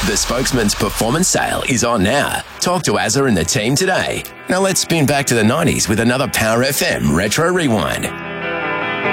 The Spokesman's performance sale is on now. Talk to Azza and the team today. Now let's spin back to the 90s with another Power FM Retro Rewind.